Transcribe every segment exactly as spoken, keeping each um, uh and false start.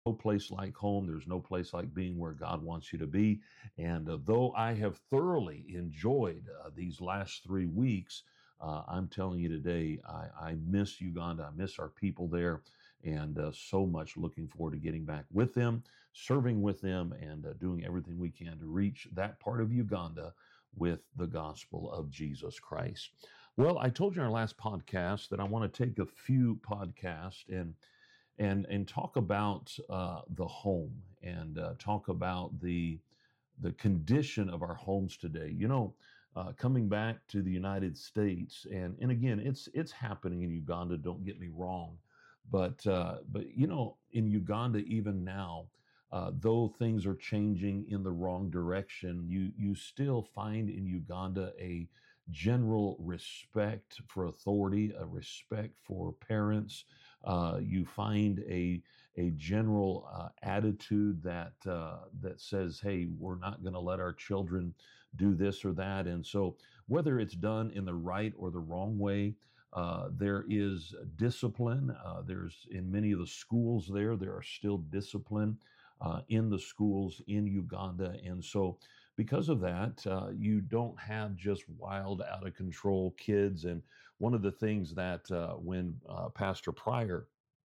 no place like home. There's no place like being where God wants you to be. And uh, though I have thoroughly enjoyed uh, these last three weeks, uh, I'm telling you today, I, I miss Uganda. I miss our people there, and uh, so much looking forward to getting back with them, serving with them, and uh, doing everything we can to reach that part of Uganda with the gospel of Jesus Christ. Well, I told you in our last podcast that I want to take a few podcasts and and and talk about uh, the home and uh, talk about the the condition of our homes today. You know, uh, coming back to the United States, and and again, it's it's happening in Uganda. Don't get me wrong, but uh, but you know, in Uganda even now, uh, though things are changing in the wrong direction, you you still find in Uganda a general respect for authority, a respect for parents. Uh, you find a a general uh, attitude that uh, that says, "Hey, we're not going to let our children do this or that." And so, whether it's done in the right or the wrong way, uh, there is discipline. Uh, there's in many of the schools there, there are still discipline uh, in the schools in Uganda, and so. Because of that, uh, you don't have just wild, out of control kids. And one of the things that uh, when uh, Pastor Pryor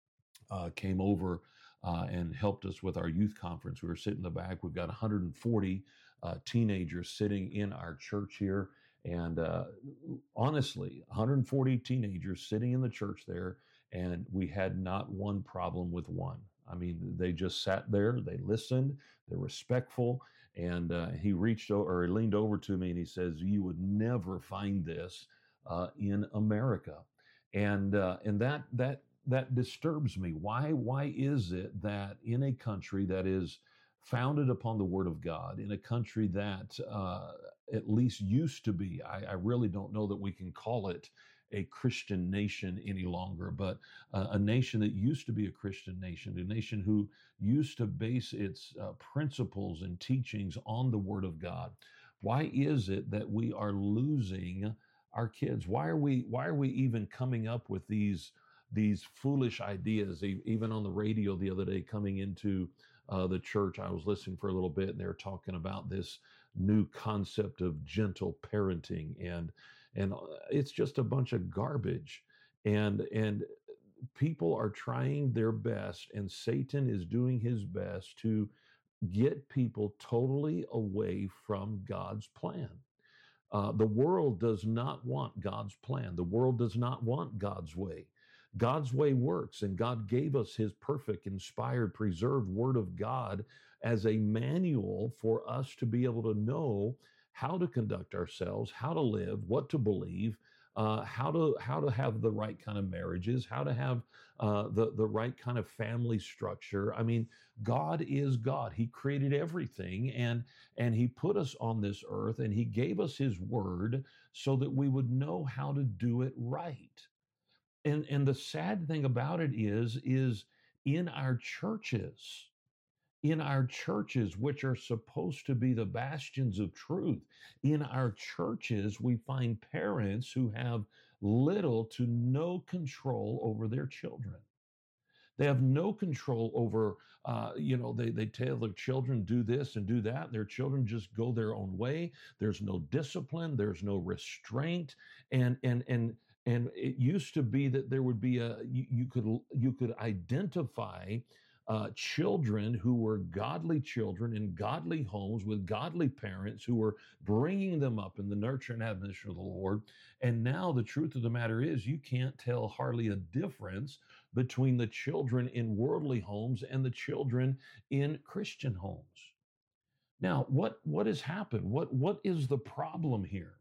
uh, came over uh, and helped us with our youth conference. We were sitting in the back. We've got one hundred forty uh, teenagers sitting in our church here. And uh, honestly, one hundred forty teenagers sitting in the church there, and we had not one problem with one. I mean, they just sat there, they listened, they're respectful. And uh, he reached over, or he leaned over to me and he says, "You would never find this uh, in America." And uh, and that that that disturbs me. Why why is it that in a country that is founded upon the Word of God, in a country that uh, at least used to be, I, I really don't know that we can call it a Christian nation any longer, but uh, a nation that used to be a Christian nation, a nation who used to base its uh, principles and teachings on the Word of God. Why is it that we are losing our kids? Why are we why are we even coming up with these these foolish ideas? E- Even on the radio the other day, coming into uh, the church, I was listening for a little bit, and they were talking about this new concept of gentle parenting, and and uh, it's just a bunch of garbage. And and people are trying their best, and Satan is doing his best to get people totally away from God's plan. Uh, the world does not want God's plan. The world does not want God's way. God's way works, and God gave us his perfect, inspired, preserved word of God as a manual for us to be able to know how to conduct ourselves, how to live, what to believe, uh, how to how to have the right kind of marriages, how to have uh, the the right kind of family structure. I mean, God is God. He created everything, and and he put us on this earth, and he gave us his word so that we would know how to do it right. And and the sad thing about it is is in our churches, in our churches, which are supposed to be the bastions of truth, in our churches, we find parents who have little to no control over their children. They have no control over, uh, you know, they, they tell their children do this and do that. Their children just go their own way. There's no discipline. There's no restraint. And, and, and, and it used to be that there would be a, you, you could, you could identify uh, children who were godly children in godly homes with godly parents who were bringing them up in the nurture and admonition of the Lord. And now the truth of the matter is you can't tell hardly a difference between the children in worldly homes and the children in Christian homes. Now, what what has happened? What what is the problem here?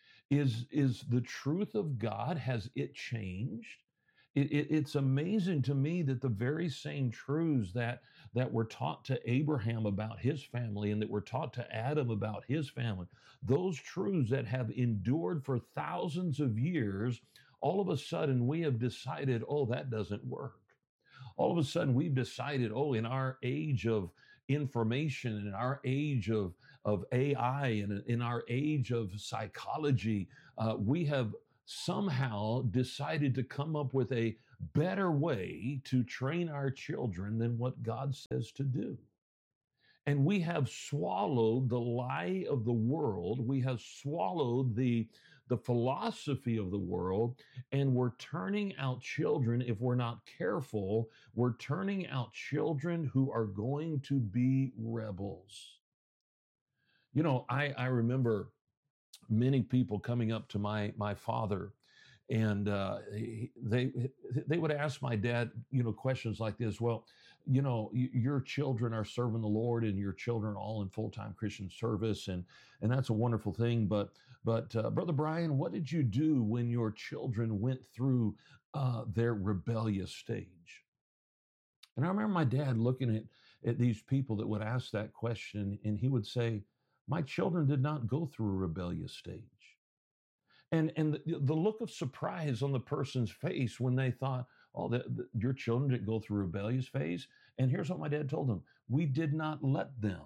Is is the truth of God, has it changed? It, it, it's amazing to me that the very same truths that that were taught to Abraham about his family and that were taught to Adam about his family, those truths that have endured for thousands of years, all of a sudden we have decided, oh, that doesn't work. All of a sudden we've decided, oh, in our age of information and in our age of, of A I and in our age of psychology, uh, we have somehow decided to come up with a better way to train our children than what God says to do. And we have swallowed the lie of the world. We have swallowed the, the philosophy of the world, and we're turning out children, if we're not careful, we're turning out children who are going to be rebels. You know, I, I remember many people coming up to my my father, and uh, he- they they would ask my dad, you know, questions like this. Well, you know, y- your children are serving the Lord, and your children are all in full time Christian service, and and that's a wonderful thing. But but uh, Brother Brian, what did you do when your children went through uh, their rebellious stage? And I remember my dad looking at at these people that would ask that question, and he would say, "My children did not go through a rebellious stage." And and the, the look of surprise on the person's face when they thought, "Oh, the, the, your children didn't go through a rebellious phase." And here's what my dad told them: "We did not let them."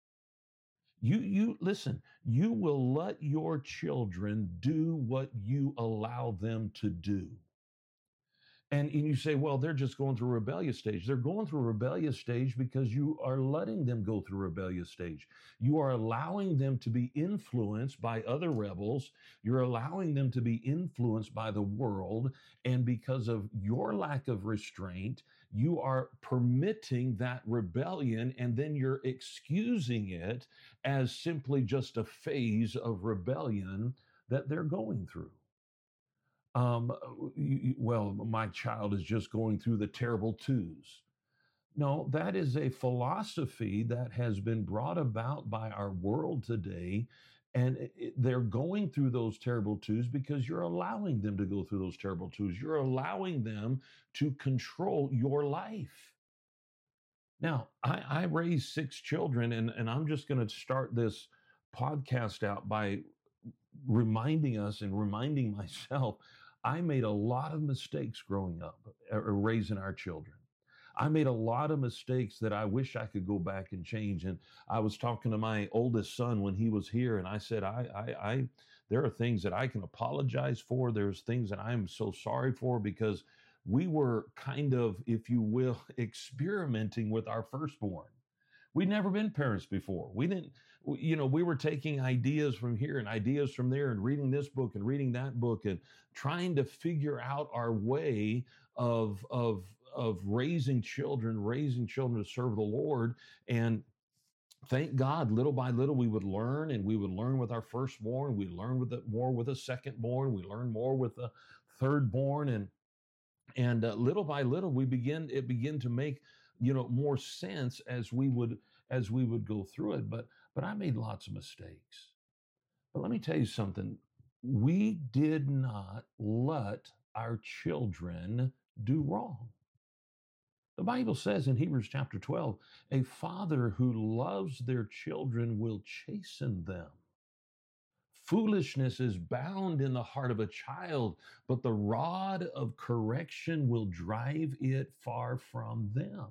You you listen. You will let your children do what you allow them to do. And, and you say, well, they're just going through a rebellious stage. They're going through a rebellious stage because you are letting them go through a rebellious stage. You are allowing them to be influenced by other rebels. You're allowing them to be influenced by the world. And because of your lack of restraint, you are permitting that rebellion, and then you're excusing it as simply just a phase of rebellion that they're going through. Um, well, my child is just going through the terrible twos. No, that is a philosophy that has been brought about by our world today. And it- it- they're going through those terrible twos because you're allowing them to go through those terrible twos. You're allowing them to control your life. Now, I, I raised six children, and, and I'm just going to start this podcast out by reminding us and reminding myself, I made a lot of mistakes growing up, or raising our children. I made a lot of mistakes that I wish I could go back and change. And I was talking to my oldest son when he was here, and I said, I, I, I there are things that I can apologize for. There's things that I'm so sorry for, because we were kind of, if you will, experimenting with our firstborn. We'd never been parents before. We didn't, you know, we were taking ideas from here and ideas from there, and reading this book and reading that book, and trying to figure out our way of, of, of raising children, raising children to serve the Lord. And thank God, little by little, we would learn, and we would learn with our firstborn. We learn with it more with a secondborn. We learn more with the thirdborn, and and uh, little by little we begin it begin to make, you know, more sense as we would as we would go through it. but but I made lots of mistakes. But let me tell you something: we did not let our children do wrong. The Bible says in Hebrews chapter twelve, a father who loves their children will chasten them. Foolishness is bound in the heart of a child, but the rod of correction will drive it far from them.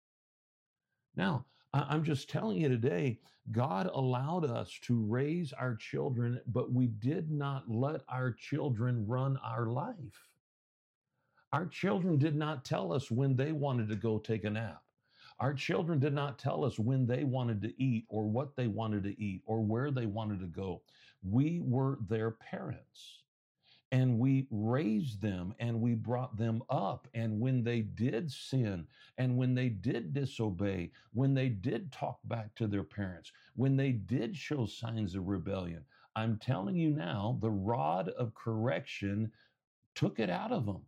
Now, I- am just telling you today, God allowed us to raise our children, but we did not let our children run our life. Our children did not tell us when they wanted to go take a nap. Our children did not tell us when they wanted to eat, or what they wanted to eat, or where they wanted to go. We were their parents, and we raised them, and we brought them up. And when they did sin, and when they did disobey, when they did talk back to their parents, when they did show signs of rebellion, I'm telling you now, the rod of correction took it out of them.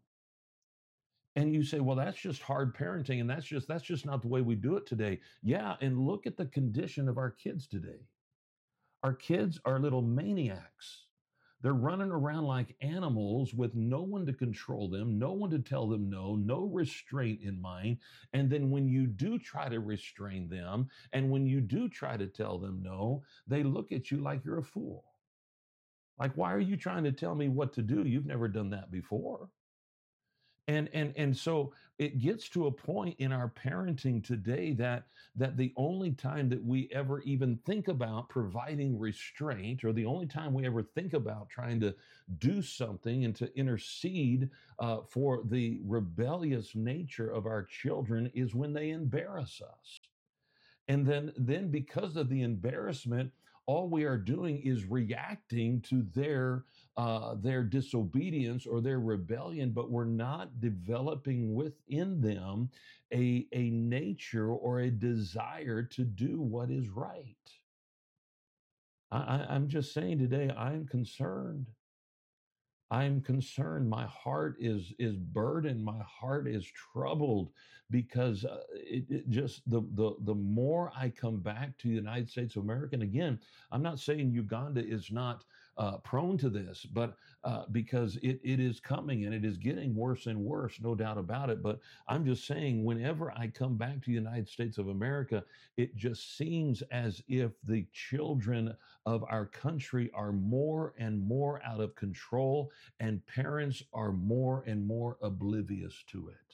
And you say, well, that's just hard parenting, and that's just that's just not the way we do it today. Yeah, and look at the condition of our kids today. Our kids are little maniacs. They're running around like animals with no one to control them, no one to tell them no, no restraint in mind. And then when you do try to restrain them, and when you do try to tell them no, they look at you like you're a fool. Like, why are you trying to tell me what to do? You've never done that before. And and and so it gets to a point in our parenting today that that the only time that we ever even think about providing restraint, or the only time we ever think about trying to do something and to intercede uh, for the rebellious nature of our children, is when they embarrass us. And then then because of the embarrassment, all we are doing is reacting to their uh, their disobedience or their rebellion, but we're not developing within them a a nature or a desire to do what is right. I, I, I'm just saying today, I'm concerned. I'm concerned. My heart is is burdened. My heart is troubled because uh, it, it just the the the more I come back to the United States of America, and again, I'm not saying Uganda is not uh, prone to this, but uh, because it it is coming and it is getting worse and worse, no doubt about it. But I'm just saying, whenever I come back to the United States of America, it just seems as if the children of our country are more and more out of control, and parents are more and more oblivious to it.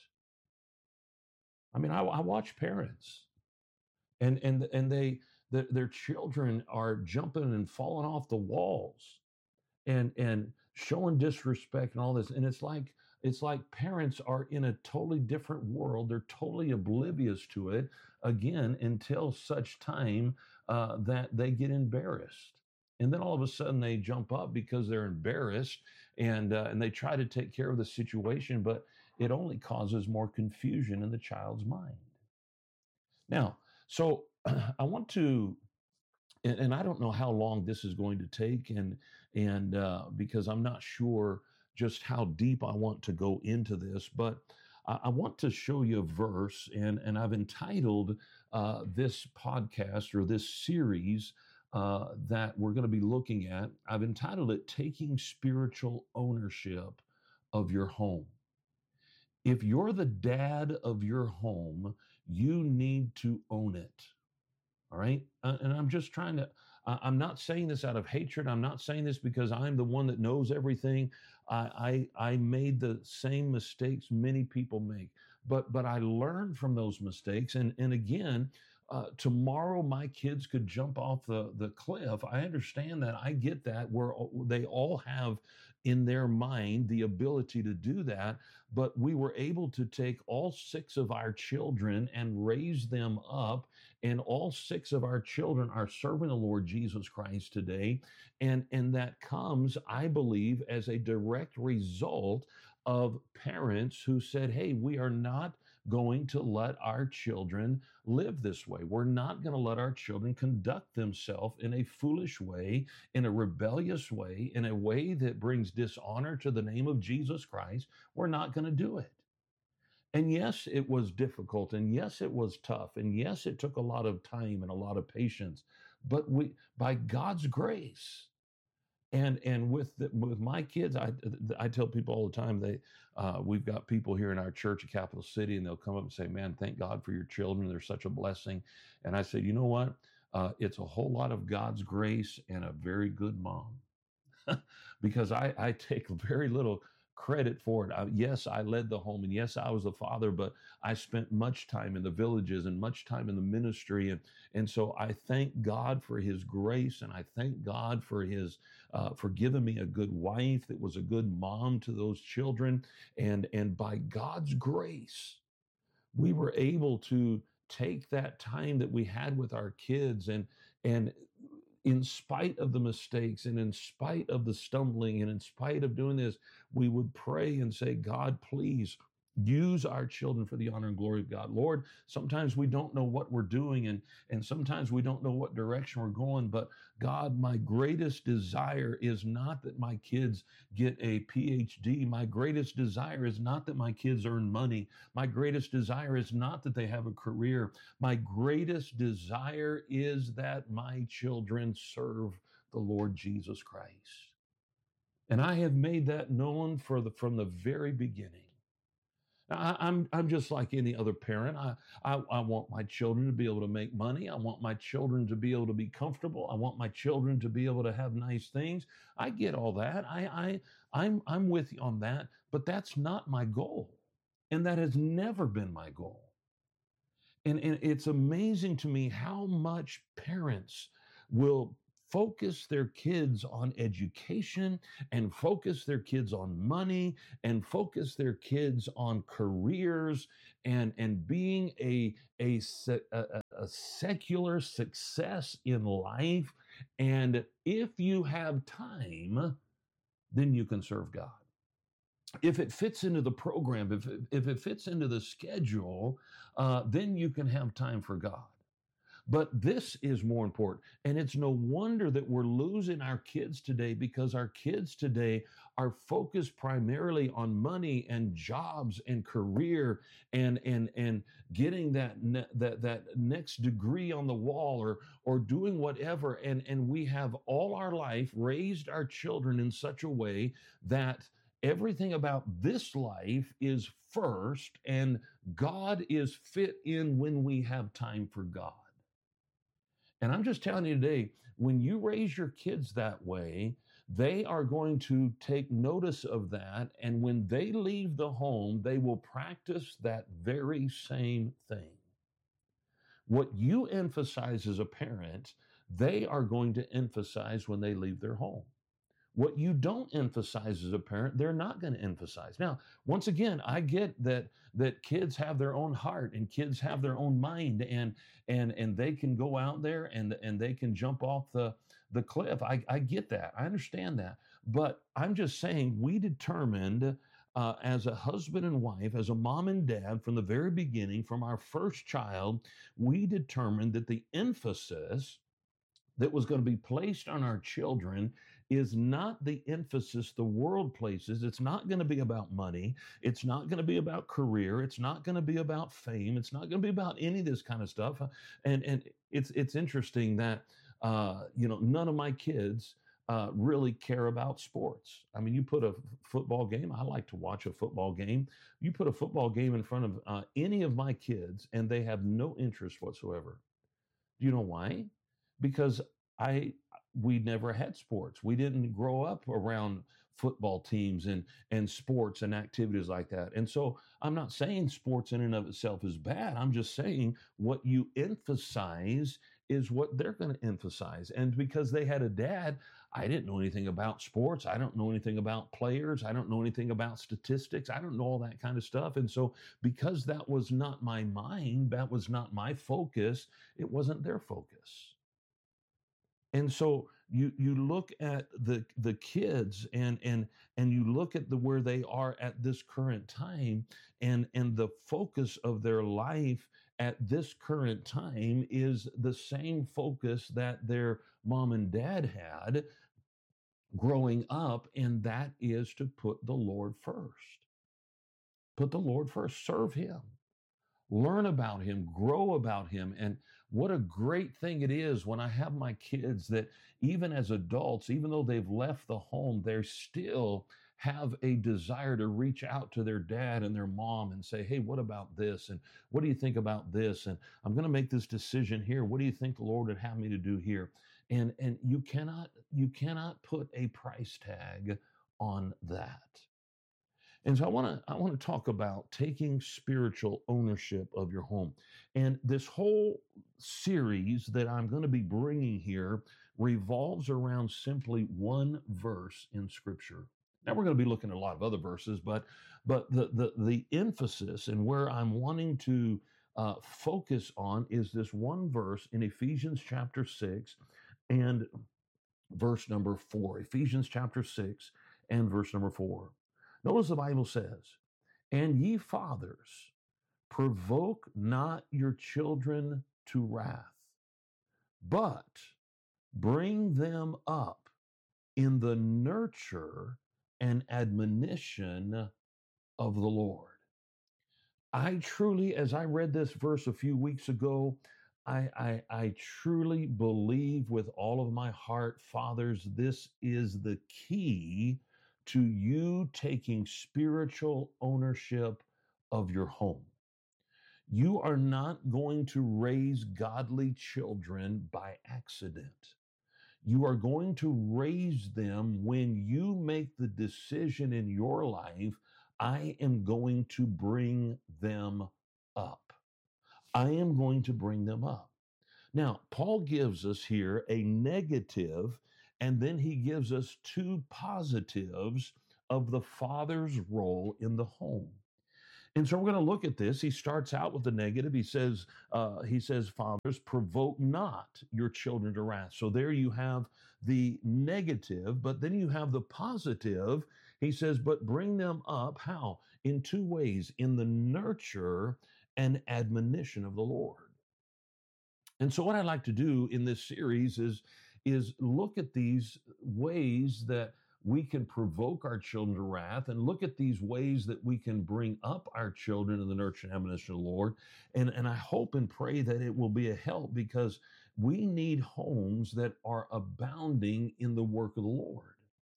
I mean, I, I watch parents, and and and they the, their children are jumping and falling off the walls, and and showing disrespect and all this, and it's like it's like parents are in a totally different world. They're totally oblivious to it, again, until such time uh, that they get embarrassed, and then all of a sudden they jump up because they're embarrassed, and uh, and they try to take care of the situation, but it only causes more confusion in the child's mind. Now, so I want to, and, and I don't know how long this is going to take, and and uh, because I'm not sure just how deep I want to go into this, but I, I want to show you a verse, and and I've entitled uh, this podcast, or this series uh, that we're going to be looking at. I've entitled it "Taking Spiritual Ownership of Your Home." If you're the dad of your home, you need to own it. All right. Uh, and I'm just trying to, I- I'm not saying this out of hatred. I'm not saying this because I'm the one that knows everything. I, I, I made the same mistakes many people make, but, but I learned from those mistakes. And, and again, uh, tomorrow my kids could jump off the, the cliff. I understand that. I get that, where they all have in their mind the ability to do that. But we were able to take all six of our children and raise them up, and all six of our children are serving the Lord Jesus Christ today. And, and that comes, I believe, as a direct result of parents who said, hey, we are not going to let our children live this way. We're not going to let our children conduct themselves in a foolish way, in a rebellious way, in a way that brings dishonor to the name of Jesus Christ. We're not going to do it. And yes, it was difficult. And yes, it was tough. And yes, it took a lot of time and a lot of patience. But we, by God's grace, and and with the, with my kids, I I tell people all the time, they uh, we've got people here in our church at Capital City, and they'll come up and say, "Man, thank God for your children. They're such a blessing." And I say, you know what? Uh, it's a whole lot of God's grace and a very good mom. Because I, I take very little credit for it. I, yes, I led the home, and yes, I was the father, but I spent much time in the villages and much time in the ministry. And, and so I thank God for his grace, and I thank God for his, uh, for giving me a good wife that was a good mom to those children. And, and by God's grace, we were able to take that time that we had with our kids, and, and in spite of the mistakes, and in spite of the stumbling, and in spite of doing this, we would pray and say, God, please use our children for the honor and glory of God. Lord, sometimes we don't know what we're doing, and, and sometimes we don't know what direction we're going, but God, my greatest desire is not that my kids get a P H D. My greatest desire is not that my kids earn money. My greatest desire is not that they have a career. My greatest desire is that my children serve the Lord Jesus Christ. And I have made that known for the, from the very beginning. I, I'm I'm just like any other parent. I, I I want my children to be able to make money. I want my children to be able to be comfortable. I want my children to be able to have nice things. I get all that. I I I'm I'm with you on that, but that's not my goal. And that has never been my goal. And, and it's amazing to me how much parents will focus their kids on education and focus their kids on money and focus their kids on careers and, and being a, a, a, a secular success in life. And if you have time, then you can serve God. If it fits into the program, if it, if it fits into the schedule, uh, then you can have time for God. But this is more important. And it's no wonder that we're losing our kids today, because our kids today are focused primarily on money and jobs and career and and and getting that ne- that that next degree on the wall, or or doing whatever. And and we have all our life raised our children in such a way that everything about this life is first, and God is fit in when we have time for God. And I'm just telling you today, when you raise your kids that way, they are going to take notice of that. And when they leave the home, they will practice that very same thing. What you emphasize as a parent, they are going to emphasize when they leave their home. What you don't emphasize as a parent, they're not going to emphasize. Now, once again, I get that that kids have their own heart and kids have their own mind, and and and they can go out there and and they can jump off the the cliff. I, I get that. I understand that. But I'm just saying, we determined uh, as a husband and wife, as a mom and dad, from the very beginning, from our first child, we determined that the emphasis that was going to be placed on our children is not the emphasis the world places. It's not going to be about money. It's not going to be about career. It's not going to be about fame. It's not going to be about any of this kind of stuff. And and it's it's interesting that uh, you know, none of my kids uh, really care about sports. I mean, you put a f- football game. I like to watch a football game. You put a football game in front of uh, any of my kids, and they have no interest whatsoever. Do you know why? Because I we never had sports. We didn't grow up around football teams and and sports and activities like that. And so I'm not saying sports in and of itself is bad. I'm just saying what you emphasize is what they're going to emphasize. And because they had a dad, I didn't know anything about sports. I don't know anything about players. I don't know anything about statistics. I don't know all that kind of stuff. And so because that was not my mind, that was not my focus, it wasn't their focus. And so you you look at the the kids, and and and you look at the where they are at this current time, and and the focus of their life at this current time is the same focus that their mom and dad had growing up, and that is to put the Lord first. Put the Lord first, serve him, learn about him, grow about him. And what a great thing it is when I have my kids that even as adults, even though they've left the home, they still have a desire to reach out to their dad and their mom and say, hey, what about this? And what do you think about this? And I'm going to make this decision here. What do you think the Lord would have me to do here? And and you cannot you cannot put a price tag on that. And so I want to I want to talk about taking spiritual ownership of your home. And this whole series that I'm going to be bringing here revolves around simply one verse in scripture. Now we're going to be looking at a lot of other verses, but but the the the emphasis and where I'm wanting to uh, focus on is this one verse in Ephesians chapter six and verse number four. Ephesians chapter six and verse number four. Notice the Bible says, and ye fathers, provoke not your children to wrath, but bring them up in the nurture and admonition of the Lord. I truly, as I read this verse a few weeks ago, I, I, I truly believe with all of my heart, fathers, this is the key to you taking spiritual ownership of your home. You are not going to raise godly children by accident. You are going to raise them when you make the decision in your life, I am going to bring them up. I am going to bring them up. Now, Paul gives us here a negative, and then he gives us two positives of the father's role in the home. And so we're going to look at this. He starts out with the negative. He says, uh, he says, fathers, provoke not your children to wrath. So there you have the negative, but then you have the positive. He says, but bring them up. How? In two ways, in the nurture and admonition of the Lord. And so what I'd like to do in this series is, is look at these ways that we can provoke our children to wrath, and look at these ways that we can bring up our children in the nurture and admonition of the Lord. And, and I hope and pray that it will be a help, because we need homes that are abounding in the work of the Lord.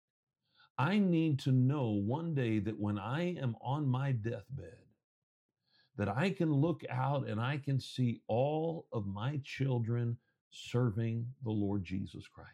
I need to know one day that when I am on my deathbed, that I can look out and I can see all of my children serving the Lord Jesus Christ.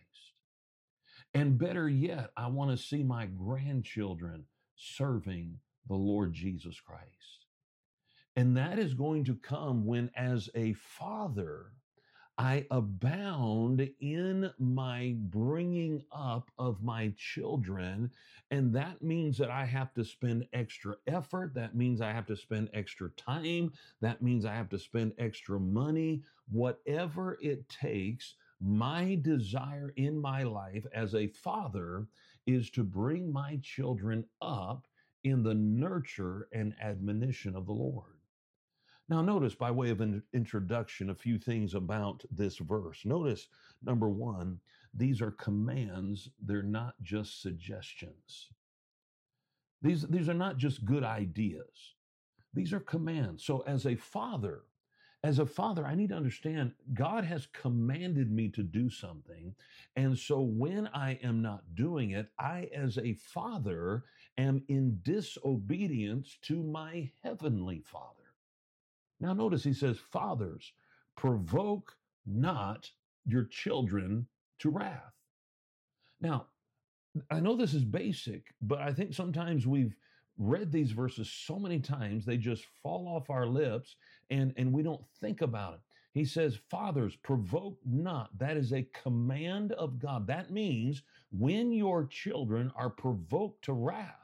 And better yet, I want to see my grandchildren serving the Lord Jesus Christ. And that is going to come when, as a father, I abound in my bringing up of my children. And that means that I have to spend extra effort. That means I have to spend extra time. That means I have to spend extra money. Whatever it takes, my desire in my life as a father is to bring my children up in the nurture and admonition of the Lord. Now, notice, by way of an introduction, a few things about this verse. Notice, number one, these are commands. They're not just suggestions. These, these are not just good ideas. These are commands. So as a father, as a father, I need to understand God has commanded me to do something. And so when I am not doing it, I, as a father, am in disobedience to my heavenly Father. Now, notice he says, fathers, provoke not your children to wrath. Now, I know this is basic, but I think sometimes we've read these verses so many times, they just fall off our lips and, and we don't think about it. He says, fathers, provoke not. That is a command of God. That means when your children are provoked to wrath,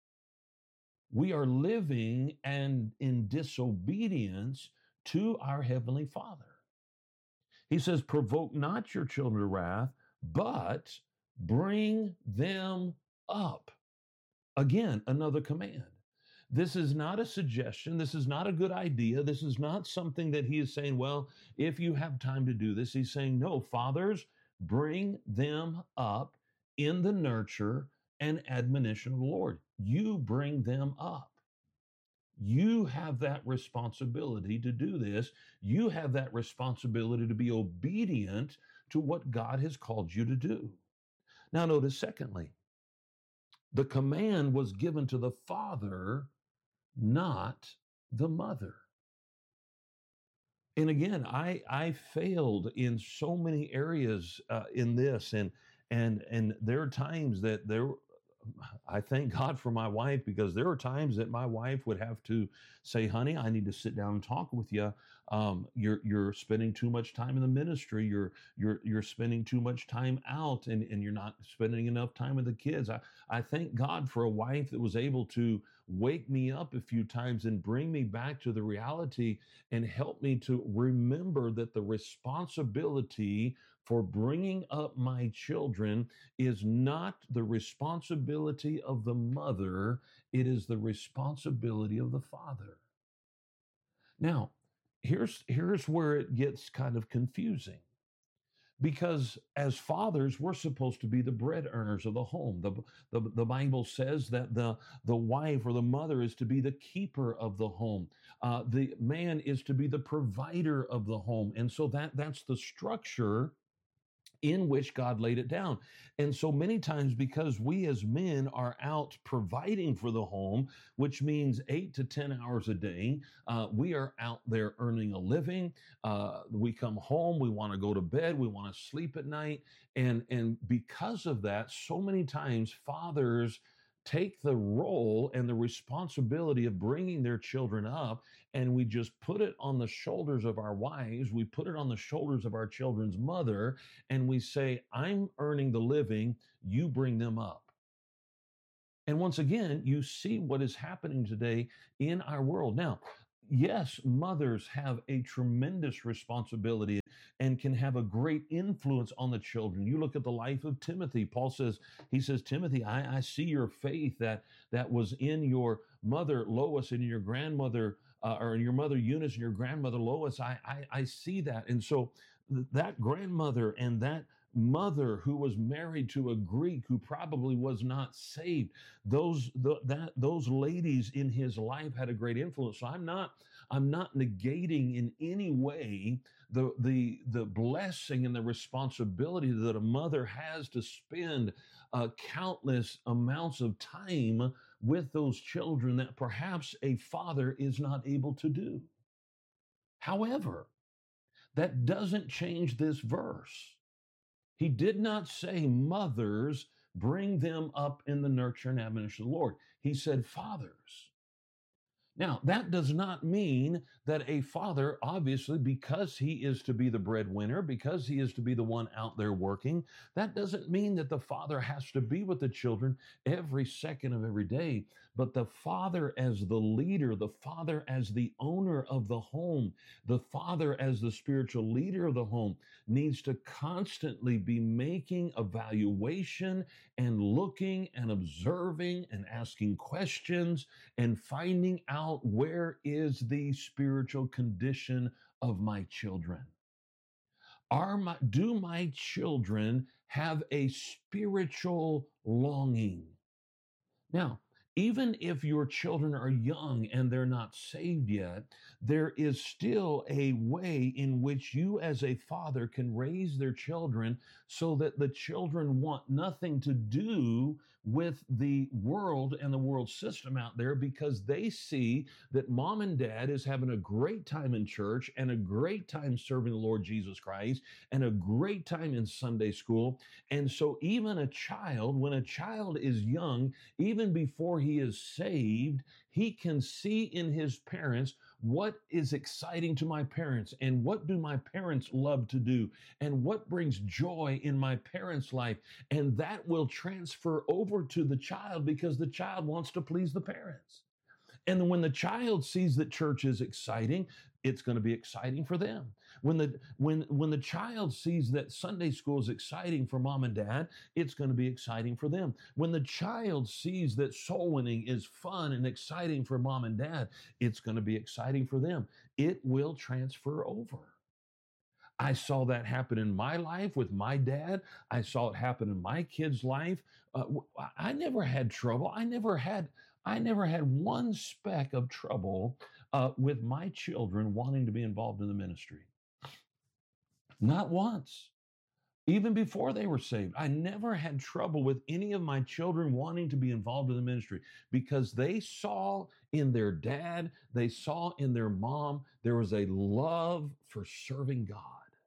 we are living and in disobedience to our Heavenly Father. He says, provoke not your children to wrath, but bring them up. Again, another command. This is not a suggestion. This is not a good idea. This is not something that he is saying, well, if you have time to do this. He's saying, no, fathers, bring them up in the nurture and admonition of the Lord. You bring them up. You have that responsibility to do this. You have that responsibility to be obedient to what God has called you to do. Now, notice, secondly, the command was given to the father, not the mother. And again, I I failed in so many areas uh, in this, and and and there are times that there. I thank God for my wife, because there are times that my wife would have to say, honey, I need to sit down and talk with you. Um, you're, you're spending too much time in the ministry. You're, you're, you're spending too much time out, and, and you're not spending enough time with the kids. I, I thank God for a wife that was able to wake me up a few times and bring me back to the reality and help me to remember that the responsibility for bringing up my children is not the responsibility of the mother, it is the responsibility of the father. Now, here's, here's where it gets kind of confusing, because as fathers, we're supposed to be the bread earners of the home. The, the, the Bible says that the, the wife or the mother is to be the keeper of the home. Uh, the man is to be the provider of the home. And so that, that's the structure in which God laid it down. And so many times, because we as men are out providing for the home, which means eight to ten hours a day, uh, we are out there earning a living. Uh, we come home, we want to go to bed, we want to sleep at night. And, and because of that, so many times fathers take the role and the responsibility of bringing their children up, and we just put it on the shoulders of our wives, we put it on the shoulders of our children's mother, and we say, I'm earning the living, you bring them up. And once again, you see what is happening today in our world. Now, yes, mothers have a tremendous responsibility and can have a great influence on the children. You look at the life of Timothy. Paul says, he says, Timothy, I, I see your faith that that was in your mother Lois and your grandmother, uh, or in your mother Eunice and your grandmother Lois. I, I, I see that. And so th- that grandmother and that mother who was married to a Greek who probably was not saved, those the, that those ladies in his life had a great influence. So I'm not I'm not negating in any way the the the blessing and the responsibility that a mother has to spend uh, countless amounts of time with those children that perhaps a father is not able to do. However, that doesn't change this verse. He did not say, mothers, bring them up in the nurture and admonition of the Lord. He said, fathers. Now, that does not mean that a father, obviously, because he is to be the breadwinner, because he is to be the one out there working, that doesn't mean that the father has to be with the children every second of every day. But the father as the leader, the father as the owner of the home, the father as the spiritual leader of the home needs to constantly be making evaluation and looking and observing and asking questions and finding out where is the spiritual condition of my children. Are my, do my children have a spiritual longing? Now, even if your children are young and they're not saved yet, there is still a way in which you as a father can raise their children so that the children want nothing to do with the world and the world system out there, because they see that mom and dad is having a great time in church and a great time serving the Lord Jesus Christ and a great time in Sunday school. And so even a child, when a child is young, even before he is saved, he can see in his parents what is exciting to my parents and what do my parents love to do and what brings joy in my parents' life. And that will transfer over to the child because the child wants to please the parents. And then when the child sees that church is exciting, it's going to be exciting for them. When the when when the child sees that Sunday school is exciting for mom and dad, it's going to be exciting for them. When the child sees that soul winning is fun and exciting for mom and dad, it's going to be exciting for them. It will transfer over. I saw that happen in my life with my dad. I saw it happen in my kid's life. Uh, I never had trouble. I never had I never had one speck of trouble uh, with my children wanting to be involved in the ministry. Not once. Even before they were saved, I never had trouble with any of my children wanting to be involved in the ministry because they saw in their dad, they saw in their mom, there was a love for serving God.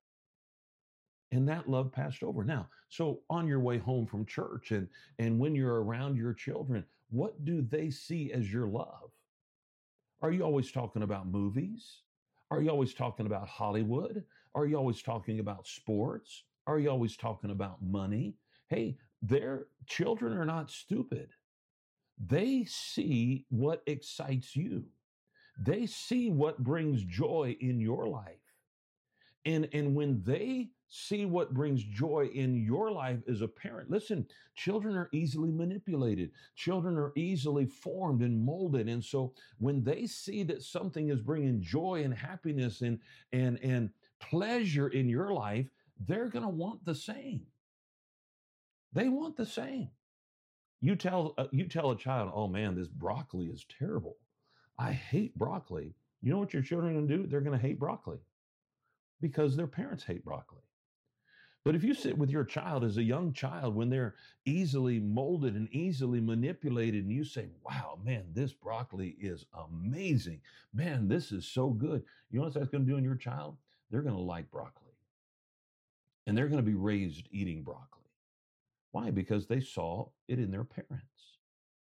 And that love passed over. Now, so on your way home from church and, and when you're around your children, what do they see as your love? Are you always talking about movies? Are you always talking about Hollywood? Are you always talking about sports? Are you always talking about money? Hey, their children are not stupid. They see what excites you. They see what brings joy in your life. And, and when they see what brings joy in your life as a parent, listen, children are easily manipulated. Children are easily formed and molded. And so when they see that something is bringing joy and happiness and, and, and pleasure in your life, they're going to want the same. They want the same. You tell, uh, you tell a child, oh man, this broccoli is terrible. I hate broccoli. You know what your children are going to do? They're going to hate broccoli because their parents hate broccoli. But if you sit with your child as a young child when they're easily molded and easily manipulated, and you say, wow, man, this broccoli is amazing. Man, this is so good. You know what that's going to do in your child? They're going to like broccoli. And they're going to be raised eating broccoli. Why? Because they saw it in their parents.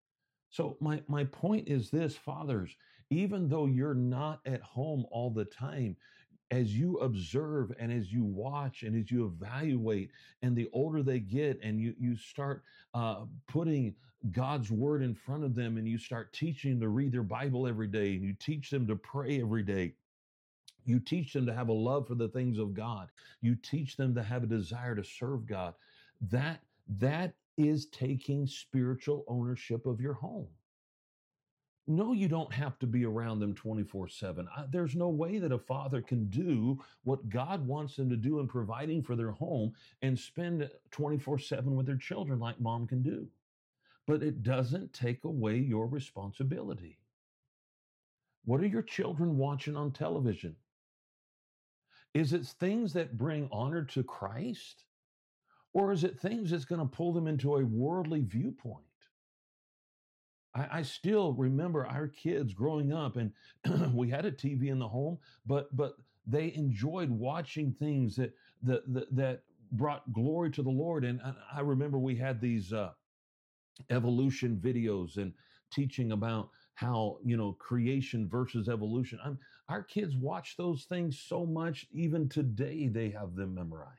So my my point is this, fathers, even though you're not at home all the time, as you observe and as you watch and as you evaluate, and the older they get, and you you start uh, putting God's word in front of them, and you start teaching them to read their Bible every day, and you teach them to pray every day. You teach them to have a love for the things of God. You teach them to have a desire to serve God. That that is taking spiritual ownership of your home. No, you don't have to be around them twenty-four seven. I, there's no way that a father can do what God wants them to do in providing for their home and spend twenty-four seven with their children like mom can do. But it doesn't take away your responsibility. What are your children watching on television? Is it things that bring honor to Christ? Or is it things that's going to pull them into a worldly viewpoint? I, I still remember our kids growing up, and we had a T V in the home, but but they enjoyed watching things that that that, that brought glory to the Lord. And I, I remember we had these uh, evolution videos and teaching about how, you know, creation versus evolution. I'm, our kids watch those things so much, even today they have them memorized.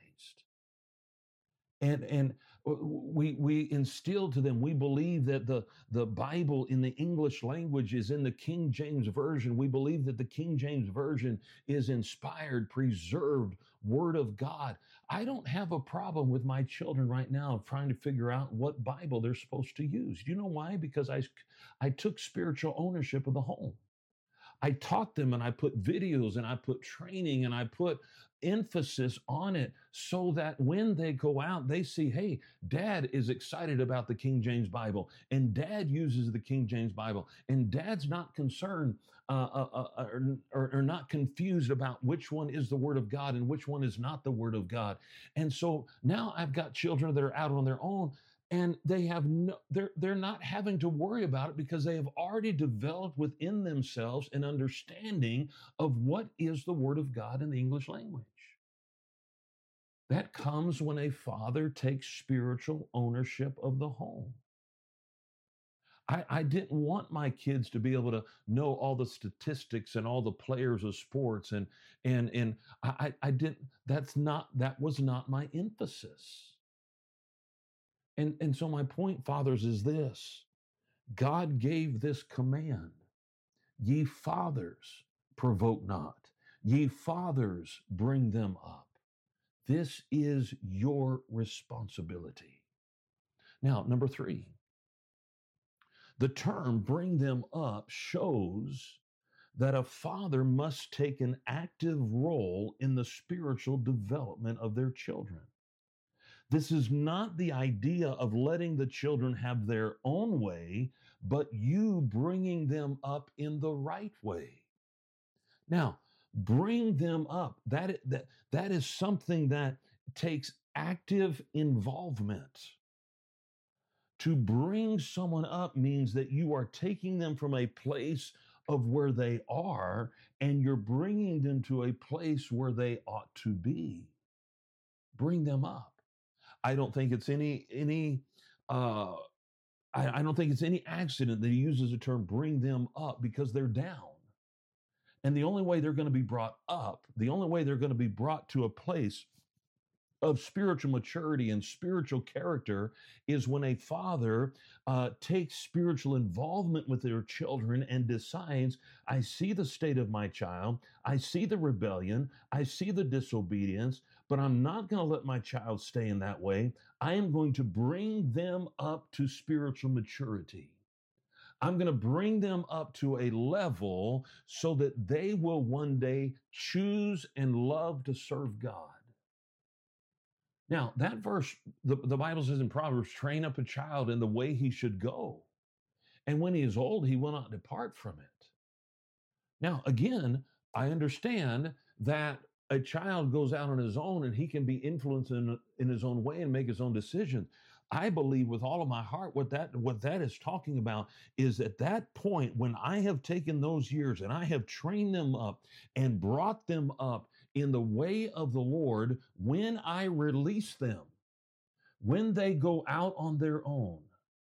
And and we we instill to them, we believe that the the Bible in the English language is in the King James Version. We believe that the King James Version is inspired, preserved Word of God. I don't have a problem with my children right now trying to figure out what Bible they're supposed to use. You know why? Because I I took spiritual ownership of the home. I taught them, and I put videos, and I put training, and I put emphasis on it, so that when they go out, they see, hey, dad is excited about the King James Bible, and dad uses the King James Bible, and dad's not concerned uh, uh, uh, or, or, or not confused about which one is the Word of God and which one is not the Word of God. And so now I've got children that are out on their own, and they have no, they're they're not having to worry about it, because they have already developed within themselves an understanding of what is the Word of God in the English language. That comes when a father takes spiritual ownership of the home. I, I didn't want my kids to be able to know all the statistics and all the players of sports, and and and I, I didn't. That's not that was not my emphasis. And, and so my point, fathers, is this. God gave this command: ye fathers, provoke not. Ye fathers, bring them up. This is your responsibility. Now, number three, the term bring them up shows that a father must take an active role in the spiritual development of their children. This is not the idea of letting the children have their own way, but you bringing them up in the right way. Now, bring them up. That, that, that is something that takes active involvement. To bring someone up means that you are taking them from a place of where they are, and you're bringing them to a place where they ought to be. Bring them up. I don't think it's any any uh, I, I don't think it's any accident that he uses the term bring them up, because they're down. And the only way they're going to be brought up, the only way they're going to be brought to a place of spiritual maturity and spiritual character, is when a father uh, takes spiritual involvement with their children and decides, I see the state of my child, I see the rebellion, I see the disobedience, but I'm not going to let my child stay in that way. I am going to bring them up to spiritual maturity. I'm going to bring them up to a level so that they will one day choose and love to serve God. Now, that verse, the, the Bible says in Proverbs, train up a child in the way he should go, and when he is old, he will not depart from it. Now, again, I understand that a child goes out on his own and he can be influenced in, in his own way and make his own decisions. I believe with all of my heart what that what that is talking about is, at that point when I have taken those years and I have trained them up and brought them up in the way of the Lord, when I release them, when they go out on their own,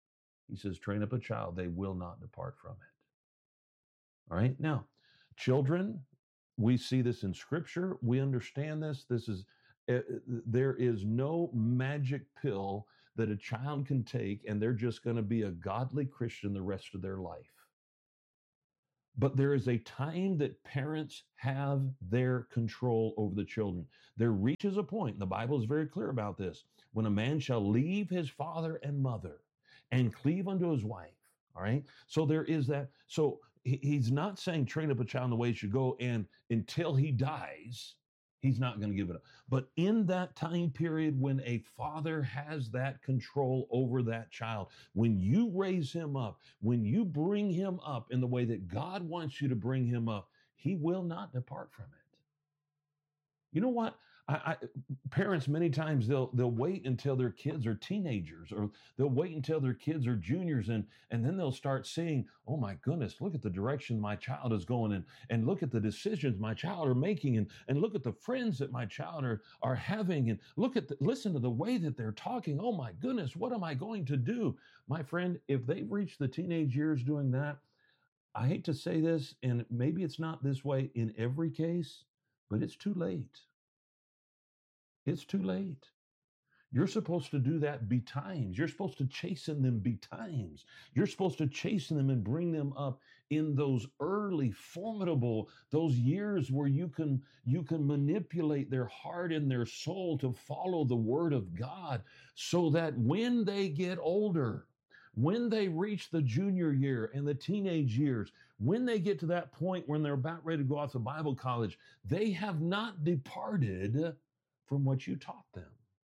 He says, train up a child, they will not depart from it. All right. Now, children, we see this in scripture. We understand this. This is, uh, there is no magic pill that a child can take and they're just going to be a godly Christian the rest of their life. But there is a time that parents have their control over the children. There reaches a point, and the Bible is very clear about this, when a man shall leave his father and mother and cleave unto his wife. All right. So there is that. So he- he's not saying train up a child in the way he should go, and until he dies, he's not going to give it up. But in that time period when a father has that control over that child, when you raise him up, when you bring him up in the way that God wants you to bring him up, he will not depart from it. You know what? I, I, parents, many times they'll they'll wait until their kids are teenagers, or they'll wait until their kids are juniors, and and then they'll start seeing, oh my goodness, look at the direction my child is going, and and look at the decisions my child are making, and and look at the friends that my child are are having, and look at the, listen to the way that they're talking. Oh my goodness, what am I going to do, my friend? If they've reached the teenage years doing that, I hate to say this, and maybe it's not this way in every case, but it's too late. It's too late. You're supposed to do that betimes. You're supposed to chasten them betimes. You're supposed to chasten them and bring them up in those early, formidable, those years where you can you can manipulate their heart and their soul to follow the word of God, so that when they get older, when they reach the junior year and the teenage years, when they get to that point when they're about ready to go off to Bible college, they have not departed from what you taught them.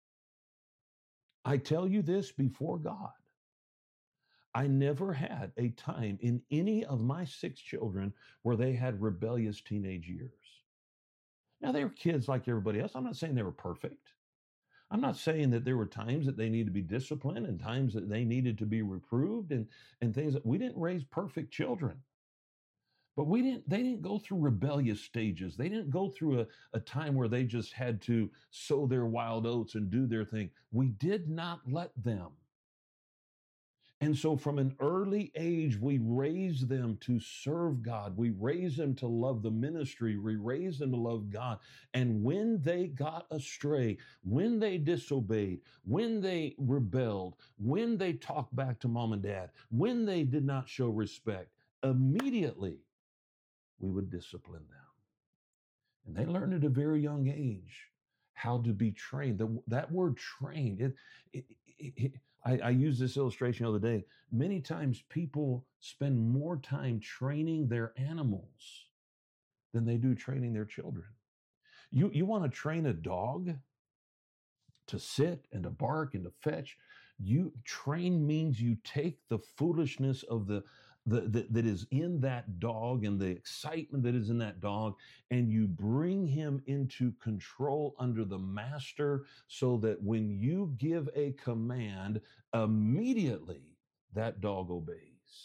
I tell you this before God. I never had a time in any of my six children where they had rebellious teenage years. Now, they were kids like everybody else. I'm not saying they were perfect. I'm not saying that there were times that they needed to be disciplined and times that they needed to be reproved and, and things that we didn't raise perfect children. But we didn't, they didn't go through rebellious stages. They didn't go through a, a time where they just had to sow their wild oats and do their thing. We did not let them. And so from an early age, we raise them to serve God. We raise them to love the ministry. We raise them to love God. And when they got astray, when they disobeyed, when they rebelled, when they talked back to mom and dad, when they did not show respect, immediately we would discipline them. And they learned at a very young age how to be trained. The, that word trained, it, it, it, it, I, I used this illustration the other day. Many times people spend more time training their animals than they do training their children. You, you want to train a dog to sit and to bark and to fetch. You train means you take the foolishness of the the, the, that is in that dog and the excitement that is in that dog, and you bring him into control under the master, so that when you give a command, immediately that dog obeys.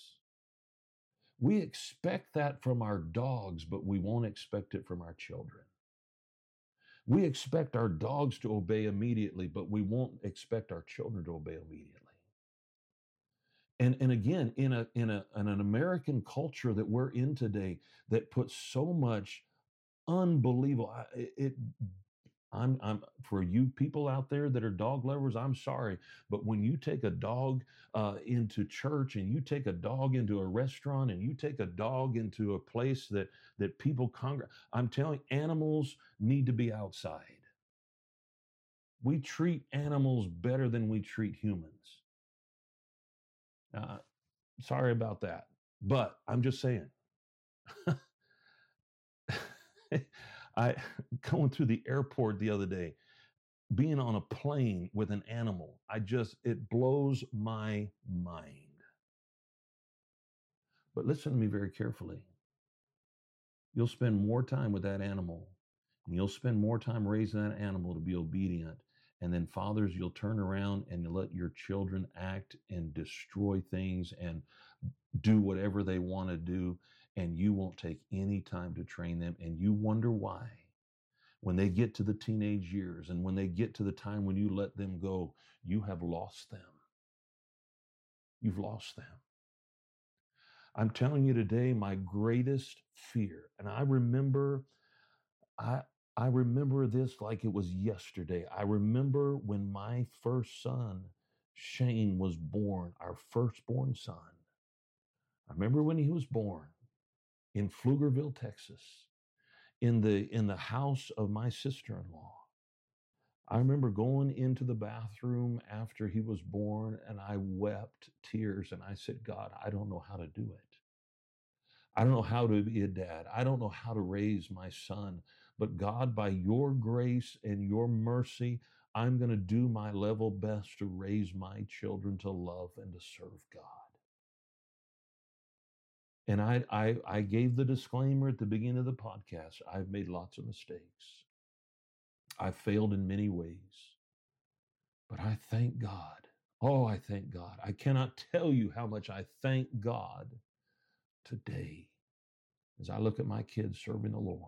We expect that from our dogs, but we won't expect it from our children. We expect our dogs to obey immediately, but we won't expect our children to obey immediately. And, and again, in a in a in an American culture that we're in today, that puts so much unbelievable, it, it I'm I'm for you people out there that are dog lovers, I'm sorry, but when you take a dog uh, into church, and you take a dog into a restaurant, and you take a dog into a place that that people congregate, I'm telling you, animals need to be outside. We treat animals better than we treat humans. Uh, sorry about that, but I'm just saying. I going through the airport the other day, being on a plane with an animal, I just, it blows my mind. But listen to me very carefully. You'll spend more time with that animal, and you'll spend more time raising that animal to be obedient. And then, fathers, you'll turn around and you let your children act and destroy things and do whatever they want to do, and you won't take any time to train them. And you wonder why, when they get to the teenage years and when they get to the time when you let them go, you have lost them. you've lost them. I'm telling you today, my greatest fear, and I remember, I, I remember this like it was yesterday. I remember when my first son, Shane, was born, our firstborn son. I remember when he was born in Pflugerville, Texas, in the in the house of my sister-in-law. I remember going into the bathroom after he was born and I wept tears and I said, God, I don't know how to do it. I don't know how to be a dad. I don't know how to raise my son. But God, by your grace and your mercy, I'm going to do my level best to raise my children to love and to serve God. And I, I, I gave the disclaimer at the beginning of the podcast. I've made lots of mistakes. I've failed in many ways. But I thank God. Oh, I thank God. I cannot tell you how much I thank God today as I look at my kids serving the Lord.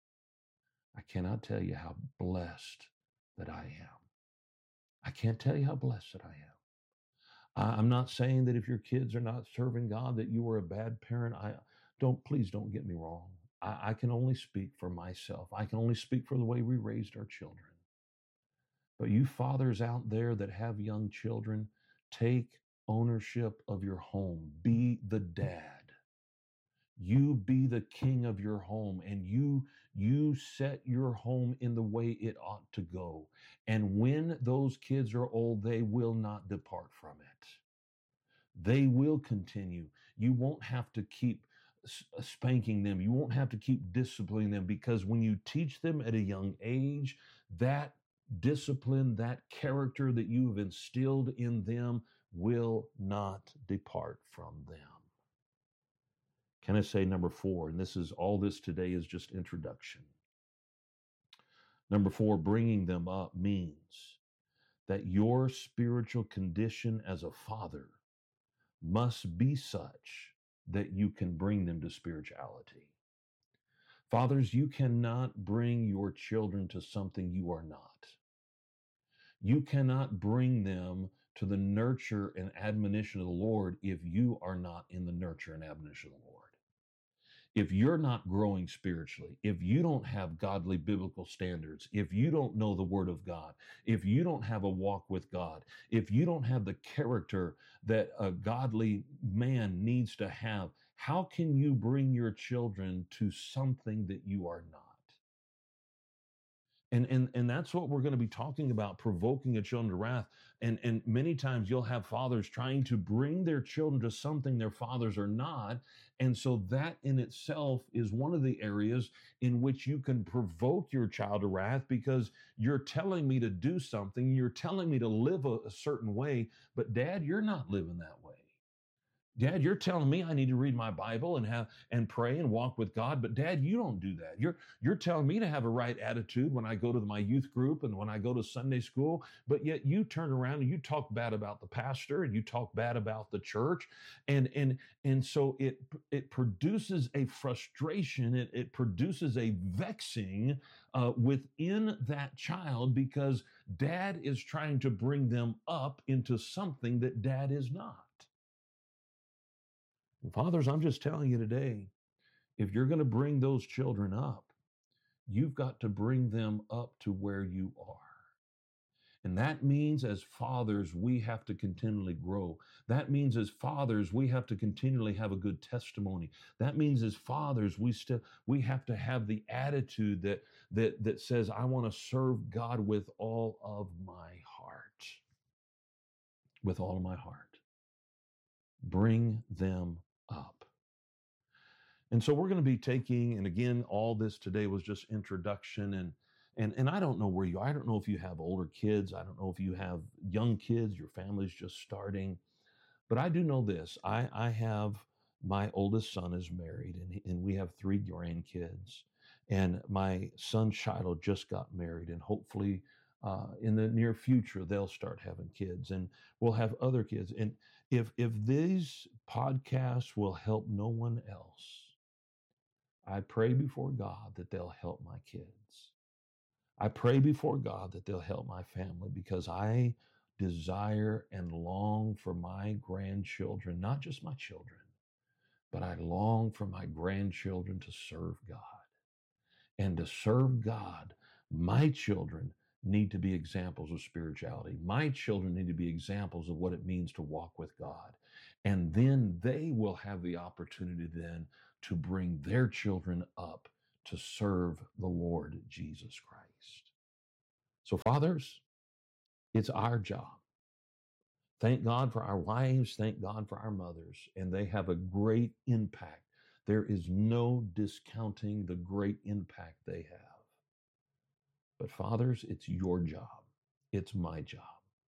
I cannot tell you how blessed that I am. I can't tell you how blessed that I am. I'm not saying that if your kids are not serving God, that you were a bad parent. I don't, please don't get me wrong. I, I can only speak for myself. I can only speak for the way we raised our children. But you fathers out there that have young children, take ownership of your home. Be the dad. You be the king of your home, and you you set your home in the way it ought to go. And when those kids are old, they will not depart from it. They will continue. You won't have to keep spanking them. You won't have to keep disciplining them, because when you teach them at a young age, that discipline, that character that you have instilled in them will not depart from them. Can I say number four? And this is all this today is just introduction. Number four, bringing them up means that your spiritual condition as a father must be such that you can bring them to spirituality. Fathers, you cannot bring your children to something you are not. You cannot bring them to the nurture and admonition of the Lord if you are not in the nurture and admonition of the Lord. If you're not growing spiritually, if you don't have godly biblical standards, if you don't know the Word of God, if you don't have a walk with God, if you don't have the character that a godly man needs to have, how can you bring your children to something that you are not? And, and, and that's what we're going to be talking about, provoking a children to wrath. And, and many times you'll have fathers trying to bring their children to something their fathers are not. And so that in itself is one of the areas in which you can provoke your child to wrath, because you're telling me to do something. You're telling me to live a, a certain way, but Dad, you're not living that way. Dad, you're telling me I need to read my Bible and have and pray and walk with God, but Dad, you don't do that. You're you're telling me to have a right attitude when I go to my youth group and when I go to Sunday school, but yet you turn around and you talk bad about the pastor and you talk bad about the church, and and and so it it produces a frustration. It it produces a vexing uh, within that child, because Dad is trying to bring them up into something that Dad is not. Fathers, I'm just telling you today, if you're going to bring those children up, you've got to bring them up to where you are. And that means as fathers, we have to continually grow. That means as fathers, we have to continually have a good testimony. That means as fathers, we still we have to have the attitude that that that says, I want to serve God with all of my heart. With all of my heart. Bring them up. And so we're going to be taking, and again, all this today was just introduction, and and and I don't know where you are. I don't know if you have older kids. I don't know if you have young kids. Your family's just starting. But I do know this. I, I have, my oldest son is married, and, and we have three grandkids. And my son Shiloh just got married, and hopefully uh, in the near future, they'll start having kids, and we'll have other kids. And if if these podcasts will help no one else, I pray before God that they'll help my kids. I pray before God that they'll help my family, because I desire and long for my grandchildren, not just my children, but I long for my grandchildren to serve God. And to serve God, my children need to be examples of spirituality. My children need to be examples of what it means to walk with God. And then they will have the opportunity then to bring their children up to serve the Lord Jesus Christ. So fathers, it's our job. Thank God for our wives. Thank God for our mothers. And they have a great impact. There is no discounting the great impact they have. But fathers, it's your job. It's my job.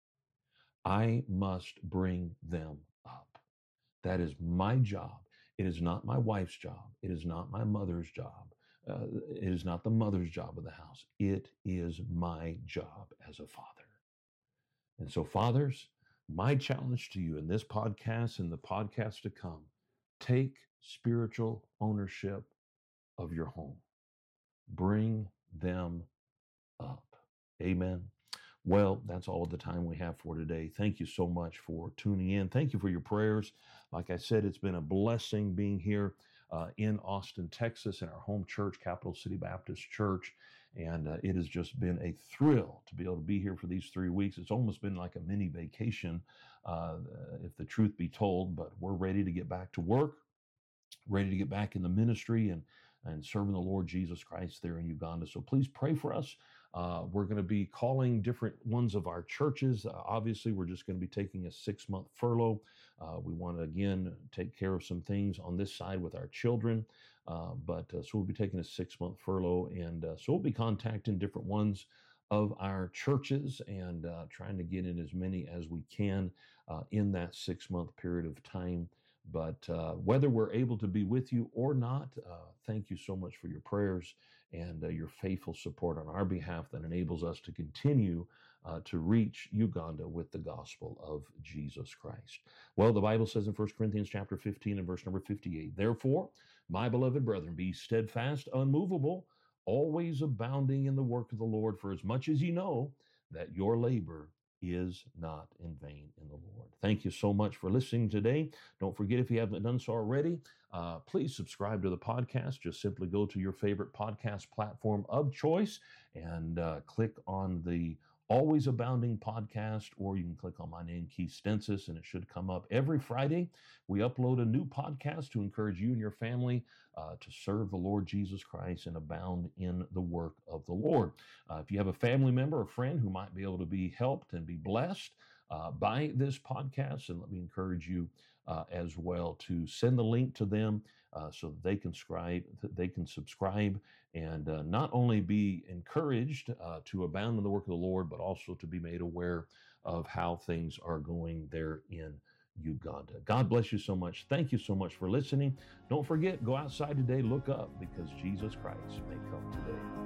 I must bring them up. That is my job. It is not my wife's job. It is not my mother's job. Uh, it is not the mother's job of the house. It is my job as a father. And so, fathers, my challenge to you in this podcast and the podcast to come, take spiritual ownership of your home. Bring them up. Amen. Well, that's all the time we have for today. Thank you so much for tuning in. Thank you for your prayers. Like I said, it's been a blessing being here uh, in Austin, Texas, in our home church, Capital City Baptist Church. And uh, it has just been a thrill to be able to be here for these three weeks. It's almost been like a mini vacation, uh, if the truth be told, but we're ready to get back to work, ready to get back in the ministry and, and serving the Lord Jesus Christ there in Uganda. So please pray for us. Uh, we're going to be calling different ones of our churches. Uh, obviously, we're just going to be taking a six-month furlough. Uh, we want to, again, take care of some things on this side with our children. Uh, but uh, so we'll be taking a six-month furlough. And uh, so we'll be contacting different ones of our churches and uh, trying to get in as many as we can uh, in that six-month period of time. But uh, whether we're able to be with you or not, uh, thank you so much for your prayers and uh, your faithful support on our behalf that enables us to continue uh, to reach Uganda with the gospel of Jesus Christ. Well, the Bible says in First Corinthians chapter fifteen and verse number fifty-eight, therefore, my beloved brethren, be steadfast, unmovable, always abounding in the work of the Lord, for as much as ye know that your labor is not in vain in the Lord. Thank you so much for listening today. Don't forget, if you haven't done so already, uh, please subscribe to the podcast. Just simply go to your favorite podcast platform of choice and uh, click on the Always Abounding podcast, or you can click on my name, Keith Stensis, and it should come up every Friday. We upload a new podcast to encourage you and your family uh, to serve the Lord Jesus Christ and abound in the work of the Lord. Uh, if you have a family member or friend who might be able to be helped and be blessed uh, by this podcast, and let me encourage you uh, as well to send the link to them uh, so that they can subscribe, they can subscribe and uh, not only be encouraged uh, to abound in the work of the Lord, but also to be made aware of how things are going there in Uganda. God bless you so much. Thank you so much for listening. Don't forget, go outside today, look up, because Jesus Christ may come today.